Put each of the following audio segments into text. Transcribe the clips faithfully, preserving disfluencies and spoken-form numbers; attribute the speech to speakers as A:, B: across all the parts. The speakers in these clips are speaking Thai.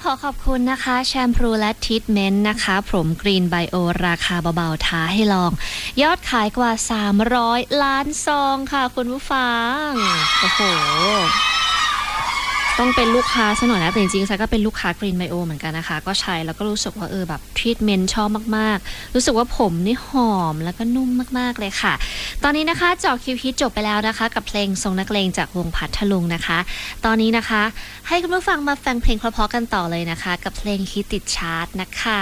A: อขอบคุณนะคะแชมพูและทรีทเมนต์นะคะผมกรีนไบโอราคาเบาๆท้าให้ลองยอดขายกว่าสามร้อยล้านซองค่ะคุณผู้ฟังโอ้โหต้องเป็นลูกค้าซะหน่อยนะแต่จริงๆฉันก็เป็นลูกค้ากรีนไบโอเหมือนกันนะคะก็ใช้แล้วก็รู้สึกว่าเออแบบทรีทเมนต์ชอบมากๆรู้สึกว่าผมนี่หอมแล้วก็นุ่มมากๆเลยค่ะตอนนี้นะคะเจาะคิวฮิตจบไปแล้วนะคะกับเพลงทรงนักเลงจากวงพัทลุงนะคะตอนนี้นะคะให้คุณผู้ฟังมาฟังเพลงเพราะๆกันต่อเลยนะคะกับเพลงฮิตติดชาร์ตนะคะ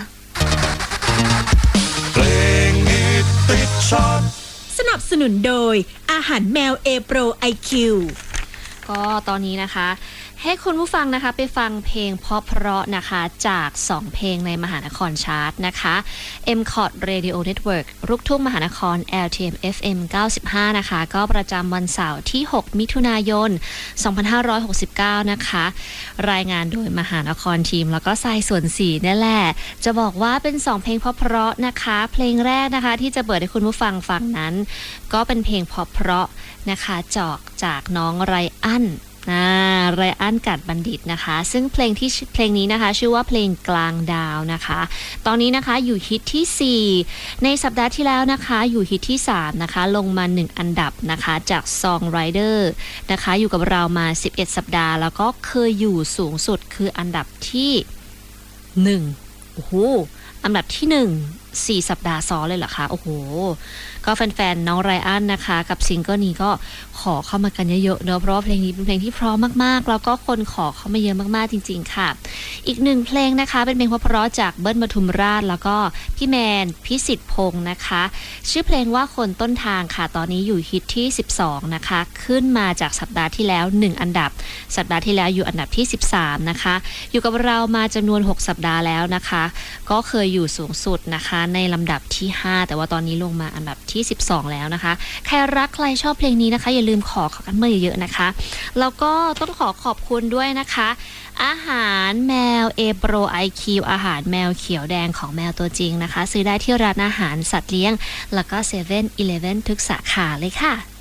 B: เพลงฮิตติดชาร์ต
C: สนับสนุนโดยอาหารแมว A Pro ไอ คิว
A: ก็ตอนนี้นะคะให้คุณผู้ฟังนะคะไปฟังเพลงเพราะๆนะคะจากสองเพลงในมหานครชาร์ตนะคะ เอ็ม คอร์ด Radio Network ลูกทุ่งมหานคร แอล ที เอ็ม เอฟ เอ็ม เก้าสิบห้านะคะก็ประจำวันเสาร์ที่หกมิถุนายนสองพันห้าร้อยหกสิบเก้านะคะรายงานโดยมหานครทีมแล้วก็ทรายส่วนสีนี่แหละจะบอกว่าเป็นสองเพลงเพราะๆนะคะเพลงแรกนะคะที่จะเปิดให้คุณผู้ฟังฟังนั้นก็เป็นเพลงเพราะๆนะคะจอกจากน้องไรอันอ่าไรอันกัดบัณฑิตนะคะซึ่งเพลงที่เพลงนี้นะคะชื่อว่าเพลงกลางดาวนะคะตอนนี้นะคะอยู่ฮิตที่สี่ในสัปดาห์ที่แล้วนะคะอยู่ฮิตที่สามนะคะลงมาหนึ่งอันดับนะคะจาก Song Rider นะคะอยู่กับเรามาสิบเอ็ดสัปดาห์แล้วก็เคยอยู่สูงสุดคืออันดับที่หนึ่งโอ้โหอันดับที่หนึ่งสี่สัปดาห์ซ้อนเลยเหรอคะโอ้โหก็แฟนๆน้องไรอันนะคะกับซิงเกิลนี้ก็ขอเข้ามากันเยอะๆเนอะเพราะว่าเพลงนี้เป็นเพลงที่เพราะมากๆแล้วก็คนขอเข้ามาเยอะมากๆจริงๆค่ะอีกหนึ่งเพลงนะคะเป็นเพลงเพราะๆจากเบิ้ลปทุมราชแล้วก็พี่แมนพิสิทธิ์พงษ์นะคะชื่อเพลงว่าคนต้นทางค่ะตอนนี้อยู่ฮิตที่สิบสองนะคะขึ้นมาจากสัปดาห์ที่แล้วหนึ่งอันดับสัปดาห์ที่แล้วอยู่อันดับที่สิบสามนะคะอยู่กับเรามาจำนวนหกสัปดาห์แล้วนะคะก็เคยอยู่สูงสุดนะคะในลำดับที่ห้าแต่ว่าตอนนี้ลงมาอันดับที่สิบสองแล้วนะคะใครรักใครชอบเพลงนี้นะคะอย่าลืมขอขอกันมาเยอะๆนะคะแล้วก็ต้องขอขอบคุณด้วยนะคะอาหารแมว A Pro ไอ คิว อาหารแมวเขียวแดงของแมวตัวจริงนะคะซื้อได้ที่ร้านอาหารสัตว์เลี้ยงแล้วก็ เซเว่น อีเลฟเว่น ทุกสาขาเลยค่ะ